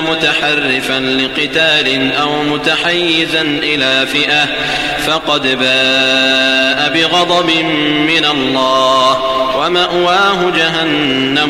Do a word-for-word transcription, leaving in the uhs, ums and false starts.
متحرفا لقتال أو متحيزا إلى فئة فقد باء بغضب من الله ومأواه جهنم